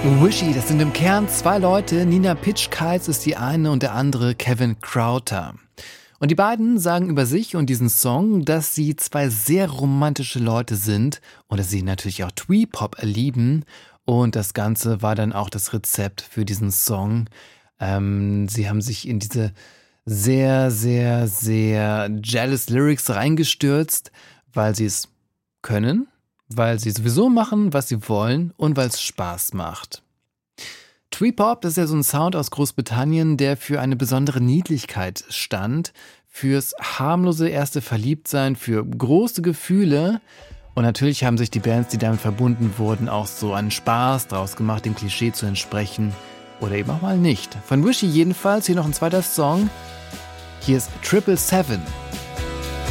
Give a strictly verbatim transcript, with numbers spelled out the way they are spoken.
Wishy, das sind im Kern zwei Leute. Nina Pitsch-Keitz ist die eine und der andere Kevin Crowther. Und die beiden sagen über sich und diesen Song, dass sie zwei sehr romantische Leute sind und dass sie natürlich auch Twee-Pop lieben. Und das Ganze war dann auch das Rezept für diesen Song. Ähm, sie haben sich in diese sehr, sehr, sehr jealous Lyrics reingestürzt, weil sie es können, weil sie sowieso machen, was sie wollen und weil es Spaß macht. Twee-Pop, das ist ja so ein Sound aus Großbritannien, der für eine besondere Niedlichkeit stand, fürs harmlose erste Verliebtsein, für große Gefühle. Und natürlich haben sich die Bands, die damit verbunden wurden, auch so einen Spaß draus gemacht, dem Klischee zu entsprechen. Oder eben auch mal nicht. Von Wishy jedenfalls, hier noch ein zweiter Song. Hier ist Triple Seven.